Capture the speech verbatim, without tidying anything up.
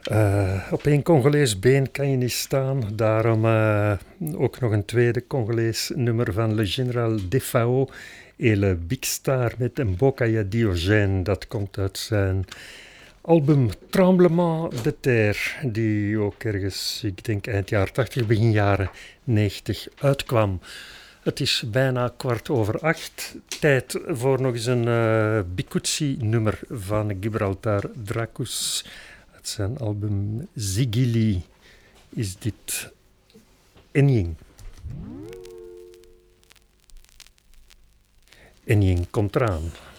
Uh, op één Congolees been kan je niet staan. Daarom uh, ook nog een tweede Congolees nummer van Le Général Defao et le Big Star met een Mbokaya Diogène. Dat komt uit zijn album Tremblement de Terre, die ook ergens, ik denk eind jaren tachtig, begin jaren negentig uitkwam. Het is bijna kwart over acht. Tijd voor nog eens een uh, Bikutsi-nummer van Gibraltar Dracus. Uit zijn album Zigili is dit Enying. Enying komt eraan.